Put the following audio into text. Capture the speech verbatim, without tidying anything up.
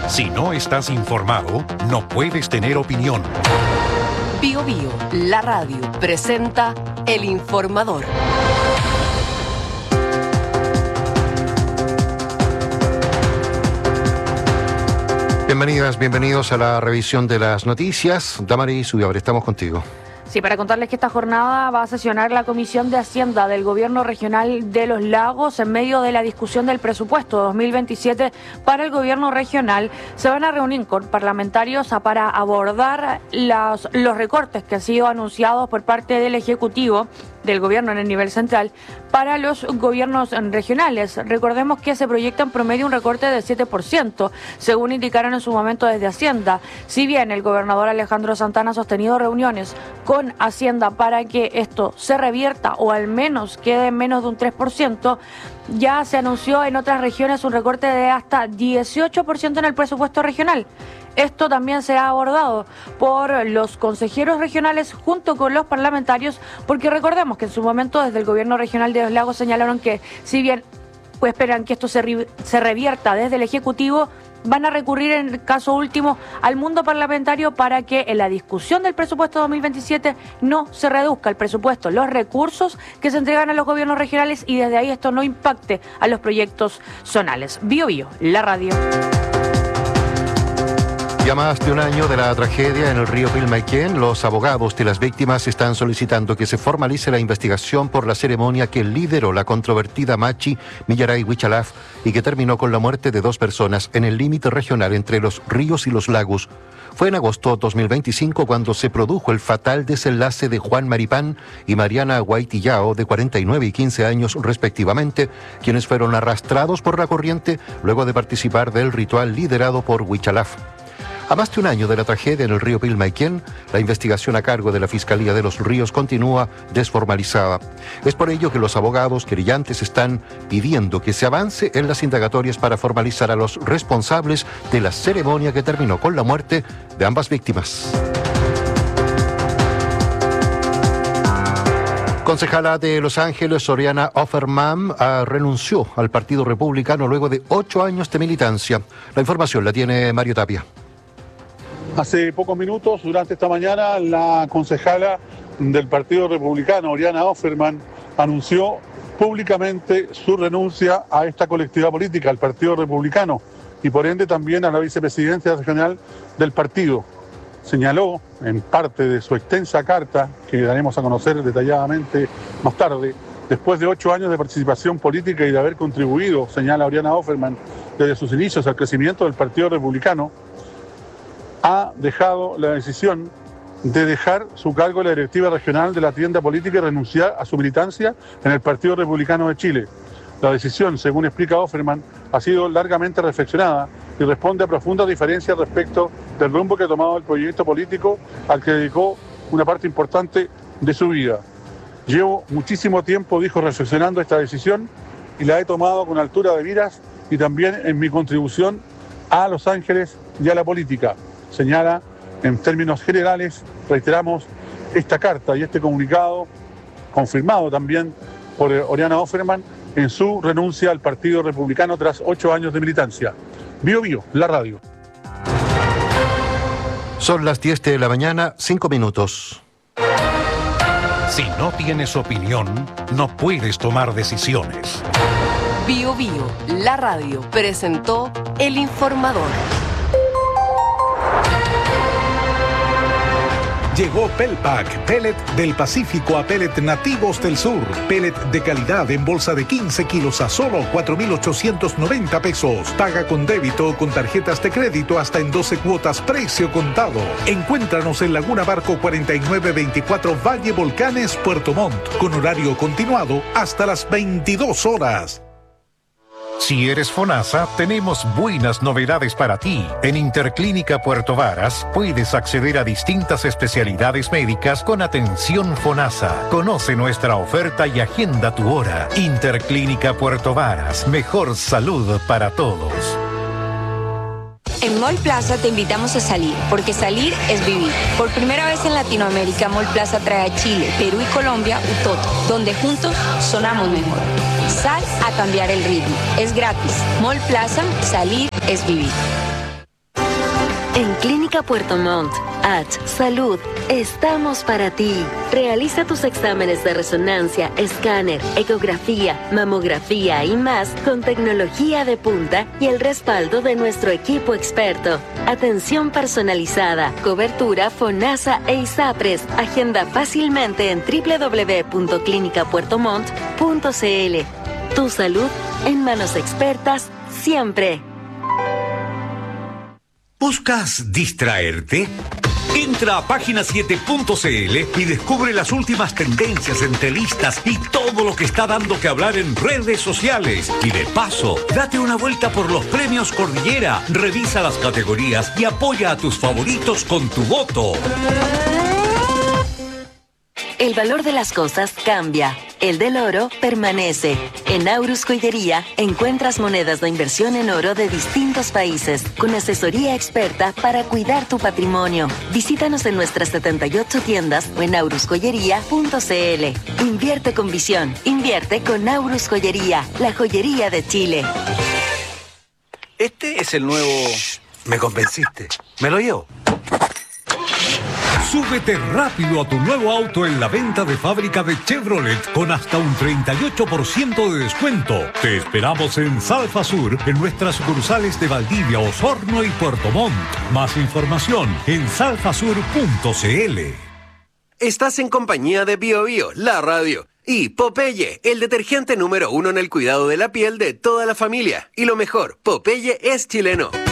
Si no estás informado, no puedes tener opinión. Bio Bio, la radio, presenta El Informador. Bienvenidas, bienvenidos a la revisión de las noticias. Damaris Ubiabre, estamos contigo. Sí, para contarles que esta jornada va a sesionar la Comisión de Hacienda del Gobierno Regional de Los Lagos en medio de la discusión del presupuesto dos mil veintisiete para el Gobierno Regional. Se van a reunir con parlamentarios para abordar los, los recortes que han sido anunciados por parte del Ejecutivo del Gobierno en el nivel central para los gobiernos regionales. Recordemos que se proyecta en promedio un recorte de siete por ciento, según indicaron en su momento desde Hacienda. Si bien el gobernador Alejandro Santana ha sostenido reuniones con Hacienda para que esto se revierta o al menos quede en menos de un tres por ciento, ya se anunció en otras regiones un recorte de hasta dieciocho por ciento en el presupuesto regional. Esto también será abordado por los consejeros regionales junto con los parlamentarios, porque recordemos que en su momento desde el Gobierno Regional de Los Lagos señalaron que si bien pues esperan que esto se, re, se revierta desde el Ejecutivo, van a recurrir en el caso último al mundo parlamentario para que en la discusión del presupuesto dos mil veintisiete no se reduzca el presupuesto, los recursos que se entregan a los gobiernos regionales y desde ahí esto no impacte a los proyectos zonales. Bio Bio, la radio. Ya más de un año de la tragedia en el río Pilmaiquén, los abogados de las víctimas están solicitando que se formalice la investigación por la ceremonia que lideró la controvertida Machi Millaray Huichalaf y que terminó con la muerte de dos personas en el límite regional entre los ríos y los lagos. Fue en agosto dos mil veinticinco cuando se produjo el fatal desenlace de Juan Maripán y Mariana Guaitillao, de cuarenta y nueve y quince años respectivamente, quienes fueron arrastrados por la corriente luego de participar del ritual liderado por Huichalaf. A más de un año de la tragedia en el río Pilmaiquén, la investigación a cargo de la Fiscalía de los Ríos continúa desformalizada. Es por ello que los abogados querellantes están pidiendo que se avance en las indagatorias para formalizar a los responsables de la ceremonia que terminó con la muerte de ambas víctimas. Concejala de Los Ángeles, Oriana Offerman, renunció al Partido Republicano luego de ocho años de militancia. La información la tiene Mario Tapia. Hace pocos minutos, durante esta mañana, la concejala del Partido Republicano, Oriana Offerman, anunció públicamente su renuncia a esta colectividad política, al Partido Republicano, y por ende también a la vicepresidencia regional del partido. Señaló, en parte de su extensa carta, que daremos a conocer detalladamente más tarde, después de ocho años de participación política y de haber contribuido, señala Oriana Offerman, desde sus inicios al crecimiento del Partido Republicano, ha dejado la decisión de dejar su cargo en la directiva regional de la tienda política y renunciar a su militancia en el Partido Republicano de Chile. La decisión, según explica Offerman, ha sido largamente reflexionada y responde a profundas diferencias respecto del rumbo que ha tomado el proyecto político al que dedicó una parte importante de su vida. Llevo muchísimo tiempo, dijo, reflexionando esta decisión y la he tomado con altura de miras y también en mi contribución a Los Ángeles y a la política. Señala, en términos generales, reiteramos, esta carta y este comunicado, confirmado también por Oriana Offerman, en su renuncia al Partido Republicano tras ocho años de militancia. Bio Bio, la radio. Son las diez de la mañana, cinco minutos. Si no tienes opinión, no puedes tomar decisiones. Bio Bio, la radio, presentó El Informador. Llegó Pelpac, pellet del Pacífico a pellet nativos del sur. Pellet de calidad en bolsa de quince kilos a solo cuatro mil ochocientos noventa pesos. Paga con débito o con tarjetas de crédito hasta en doce cuotas, precio contado. Encuéntranos en Laguna Barco cuarenta y nueve veinticuatro Valle Volcanes, Puerto Montt, con horario continuado hasta las veintidós horas. Si eres FONASA, tenemos buenas novedades para ti. En Interclínica Puerto Varas puedes acceder a distintas especialidades médicas con atención FONASA. Conoce nuestra oferta y agenda tu hora. Interclínica Puerto Varas, mejor salud para todos. En Mall Plaza te invitamos a salir, porque salir es vivir. Por primera vez en Latinoamérica, Mall Plaza trae a Chile, Perú y Colombia Utoto, donde juntos sonamos mejor. Sal a cambiar el ritmo. Es gratis. Mall Plaza, salir es vivir. En Clínica Puerto Montt, H Salud, estamos para ti. Realiza tus exámenes de resonancia, escáner, ecografía, mamografía y más con tecnología de punta y el respaldo de nuestro equipo experto. Atención personalizada, cobertura FONASA e ISAPRES. Agenda fácilmente en doble u doble u doble u punto clínica puerto montt punto c l. Tu salud en manos expertas siempre. ¿Buscas distraerte? Entra a página siete punto c l y descubre las últimas tendencias, entrevistas y todo lo que está dando que hablar en redes sociales. Y de paso, date una vuelta por los premios Cordillera, revisa las categorías y apoya a tus favoritos con tu voto. El valor de las cosas cambia. El del oro permanece. En Aurus Joyería encuentras monedas de inversión en oro de distintos países, con asesoría experta para cuidar tu patrimonio. Visítanos en nuestras setenta y ocho tiendas o en aurus joyería punto c l. Invierte con visión. Invierte con Aurus Joyería, la joyería de Chile. Este es el nuevo... Shh, me convenciste. ¿Me lo llevo? Súbete rápido a tu nuevo auto en la venta de fábrica de Chevrolet con hasta un treinta y ocho por ciento de descuento. Te esperamos en Salfa Sur, en nuestras sucursales de Valdivia, Osorno y Puerto Montt. Más información en salfasur punto c l. Estás en compañía de Bio Bio, la radio, y Popeye, el detergente número uno en el cuidado de la piel de toda la familia. Y lo mejor, Popeye es chileno.